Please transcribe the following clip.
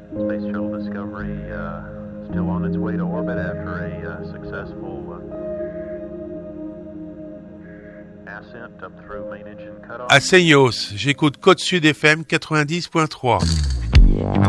Space Shuttle Discovery still on its way to orbit after a successful ascent up through main engine cutoff. À Seiyos, j'écoute Côte Sud FM 90.3.